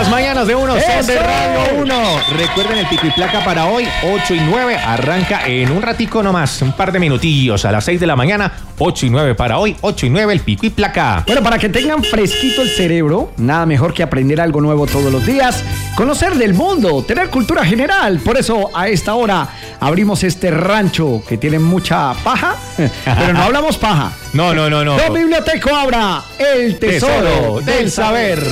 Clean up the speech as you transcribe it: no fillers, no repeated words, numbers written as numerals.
Las mañanas de uno son de Radio 1. Recuerden el pico y placa para hoy, 8 y 9. Arranca en un ratico nomás, un par de minutillos. A las 6 de la mañana, 8 y 9 para hoy, 8 y 9 el pico y placa. Bueno, para que tengan fresquito el cerebro, nada mejor que aprender algo nuevo todos los días, conocer del mundo, tener cultura general. Por eso a esta hora abrimos este rancho que tiene mucha paja, pero no hablamos paja. No. Don Biblioteco abra el tesoro del saber.